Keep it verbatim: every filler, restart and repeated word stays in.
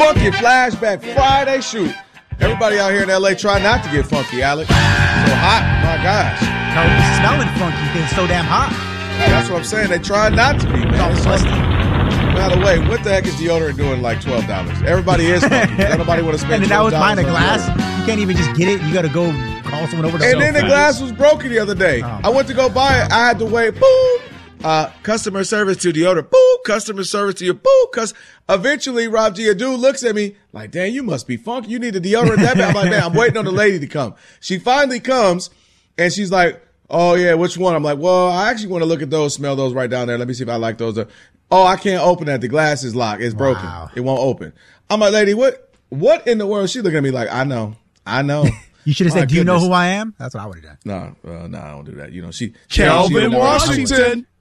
Funky Flashback Friday shoot. Everybody out here in L A try not to get funky, Alex. So hot, my gosh. No, it's smelling funky. It's so damn hot. That's what I'm saying. They try not to be, man. It's musty. By the way, what the heck is deodorant doing like twelve dollars? Everybody is funky. Nobody want to spend And then that was buying a glass. You can't even just get it. You got to go call someone over to And then the glass was broken the other day. Oh, I went to go buy it. I had to wait. Boom. Uh, customer service to deodorant. Boom. Customer service to your boom. Cause eventually, Rob G, a dude looks at me like, "Damn, you must be funky. You need a deodorant that bad." I'm like, "Man, I'm waiting on the lady to come." She finally comes and she's like, "Oh yeah, which one?" I'm like, "Well, I actually want to look at those, smell those right down there. Let me see if I like those." "Oh, I can't open that. The glass is locked. It's broken. Wow. It won't open." I'm like, "Lady, what, what in the world?" She looking at me like, "I know, I know." You should have My said, "Do you know goodness. who I am?" That's what I would have done. No, uh, no, I don't do that. You know, she Calvin she- she- Washington.